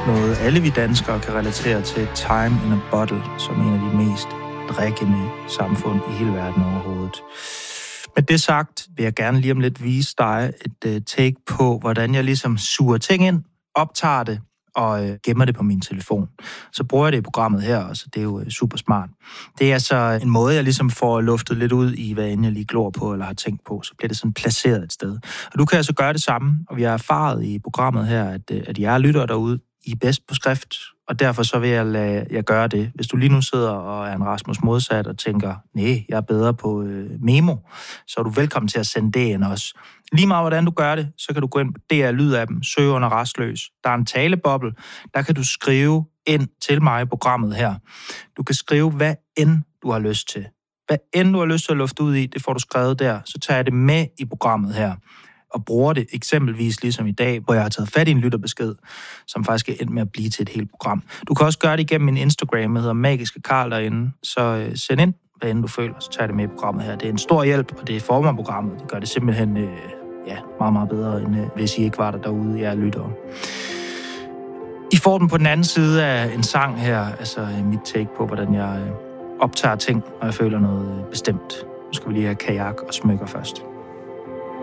noget, alle vi danskere kan relatere til, Time in a Bottle, som en af de mest drikkende samfund i hele verden overhovedet. Med det sagt vil jeg gerne lige om lidt vise dig et take på, hvordan jeg ligesom suger ting ind, optager det og gemmer det på min telefon. Så bruger jeg det i programmet her, og så det er jo super smart. Det er så en måde, jeg ligesom får luftet lidt ud i, hvad end jeg lige glor på eller har tænkt på, så bliver det sådan placeret et sted. Og du kan altså gøre det samme, og vi har erfaret i programmet her, at jeg lytter derude, I er bedst på skrift, og derfor så vil jeg lade jer gøre det. Hvis du lige nu sidder og er en Rasmus modsat og tænker, nej, jeg er bedre på memo, så er du velkommen til at sende det ind også. Lige meget hvordan du gør det, så kan du gå ind på DR Lyd-appen, søge under Rastløs. Der er en taleboble, der kan du skrive ind til mig i programmet her. Du kan skrive, hvad end du har lyst til. Hvad end du har lyst til at lufte ud i, det får du skrevet der. Så tager jeg det med i programmet her og bruger det eksempelvis ligesom i dag, hvor jeg har taget fat i en lytterbesked, som faktisk er endt med at blive til et helt program. Du kan også gøre det igennem min Instagram, der hedder Magiske Karl derinde, så send ind, hvad end du føler, så tager det med i programmet her. Det er en stor hjælp, og det former programmet. Det gør det simpelthen meget, meget bedre, end hvis I ikke var der derude, jeg lytter. I får den på den anden side af en sang her, altså mit take på, hvordan jeg optager ting, når jeg føler noget bestemt. Nu skal vi lige have kajak og smykker først.